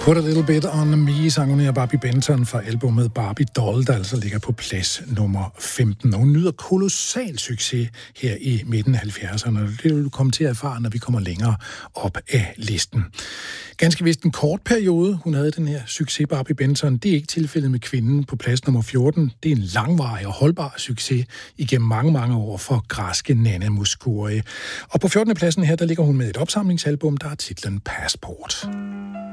Put a Little Bit On Me, sang hun her Barbie Benton fra albumet Barbie Doll, der altså ligger på plads nummer 15. Og hun nyder kolossal succes her i midten af 70'erne, og det vil du komme til at erfare, når vi kommer længere op af listen. Ganske vist en kort periode, hun havde den her succes Barbie Benton. Det er ikke tilfældet med kvinden på plads nummer 14. Det er en langvarig og holdbar succes igennem mange, mange år for græske Nana Mouskouri. Og på 14. pladsen her, der ligger hun med et opsamlingsalbum, der har titlen Passport.